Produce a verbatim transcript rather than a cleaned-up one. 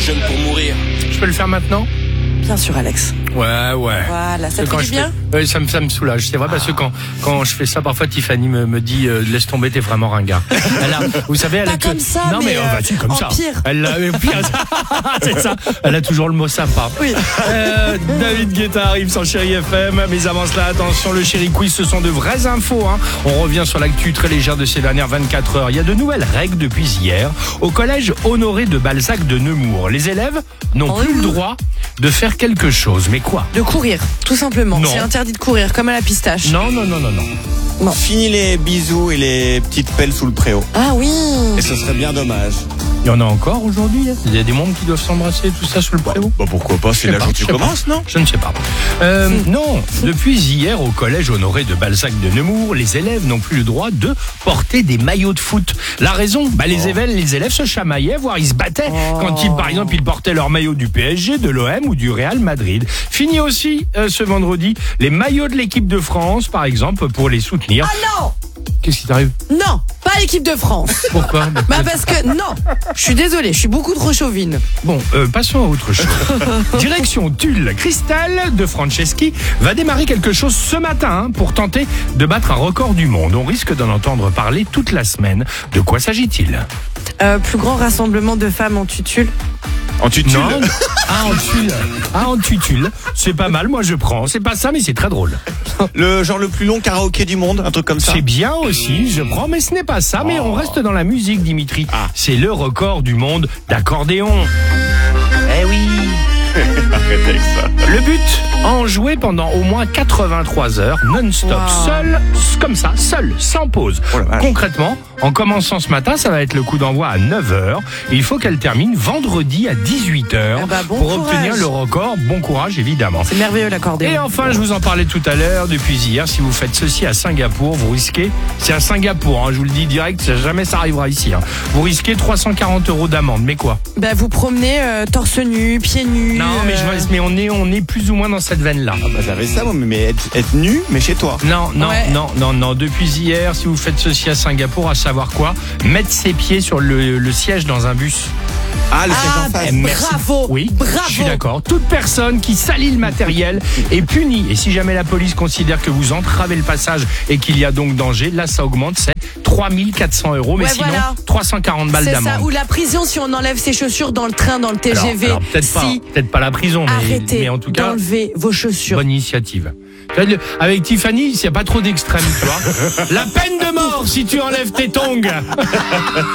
jeune pour mourir. Je peux le faire maintenant ? Bien sûr, Alex. Ouais, ouais. Voilà, ça te Quand fait je du bien fais... ouais, ça, me, ça me soulage. C'est vrai, parce que quand, quand je fais ça, parfois Tiffany me, me dit euh, laisse tomber, t'es vraiment ringard. Elle a, vous savez, elle Pas a comme que... ça, non, mais, mais, euh, bah, si, comme en ça. pire. Elle a, euh, pire. C'est ça. Elle a toujours le mot sympa. Oui. Euh, David Guetta arrive sur Chéri F M. Mais avant cela, attention, le Chéri Quiz, ce sont de vraies infos. Hein. On revient sur l'actu très légère de ces dernières vingt-quatre heures. Il y a de nouvelles règles depuis hier au collège Honoré de Balzac de Nemours. Les élèves n'ont plus le droit de faire quelque chose. Mais quoi ? De courir, tout simplement. Non. C'est interdit de courir, comme à la pistache. Non, non, non, non, non. Non. Fini les bisous et les petites pelles sous le préau. Ah oui. Et ce serait bien dommage. Il y en a encore aujourd'hui. Hein. Il y a des mondes qui doivent s'embrasser, tout ça sous le préau. Bah pourquoi pas, c'est Je sais là pas, que tu je sais commences, pas. non? Je ne sais pas. Euh, non, depuis hier au collège Honoré de Balzac de Nemours, les élèves n'ont plus le droit de porter des maillots de foot. La raison, bah les, Oh. élèves, les élèves se chamaillaient, voire ils se battaient Oh. quand ils, par exemple, ils portaient leur maillot du P S G, de l'O M ou du Real Madrid. Fini aussi euh, ce vendredi les maillots de l'équipe de France, par exemple, pour les soutenir. Ah non. Qu'est-ce qui t'arrive? Non, pas l'équipe de France. Pourquoi? Bah parce que non, je suis désolée, je suis beaucoup trop chauvine. Bon, euh, passons à autre chose. Direction Tulle. Christelle de Franceschi va démarrer quelque chose ce matin hein, pour tenter de battre un record du monde. On risque d'en entendre parler toute la semaine. De quoi s'agit-il? Euh, plus grand rassemblement de femmes en tutule. En tutule. Non. Ah, en tulle. Ah, en tutule. C'est pas mal, moi je prends. C'est pas ça, mais c'est très drôle. Le genre le plus long karaoké du monde, un truc comme ça. C'est bien aussi, je prends, mais ce n'est pas ça. Mais on reste dans la musique, Dimitri. Ah. C'est le record du monde d'accordéon. Eh oui. Arrêtez avec ça. Le but, en jouer pendant au moins quatre-vingt-trois heures, non-stop, Wow. seul, comme ça, seul, sans pause. Oh la vache. Concrètement, en commençant ce matin, ça va être le coup d'envoi à neuf heures. Et il faut qu'elle termine vendredi à dix-huit heures Eh bah, bon pour courage. obtenir le record. Bon courage, évidemment. C'est merveilleux l'accordéon. Et enfin, je vous en parlais tout à l'heure, depuis hier, si vous faites ceci à Singapour, vous risquez, c'est à Singapour, hein, je vous le dis direct, jamais ça arrivera ici, hein, vous risquez trois cent quarante euros d'amende. Mais quoi? Bah vous promenez euh, torse nu, pieds nus. Non, mais, je, euh, mais on, est, on est plus ou moins dans cette veine-là. Ah bah j'avais ça moi, mais être, être nu, mais chez toi. Non, non, Ouais. non, non, non. Depuis hier, si vous faites ceci à Singapour, à savoir quoi? Mettre ses pieds sur le, le siège dans un bus. Ah, le Ah, siège en face. Eh, merci. bravo, Oui, bravo. je suis d'accord. Toute personne qui salit le matériel est punie. Et si jamais la police considère que vous entravez le passage et qu'il y a donc danger, là, ça augmente, c'est trois mille quatre cents euros. Mais Ouais, sinon, voilà. trois cent quarante balles C'est d'amende. ça, ou la prison si on enlève ses chaussures dans le train, dans le T Alors, G V. alors, peut-être pas, si, peut-être pas la prison, mais, arrêtez mais en tout cas, d'enlever vos chaussures. bonne initiative. Avec Tiffany, il n'y a pas trop d'extrêmes, tu vois. La peine de mort si tu enlèves tes tongs.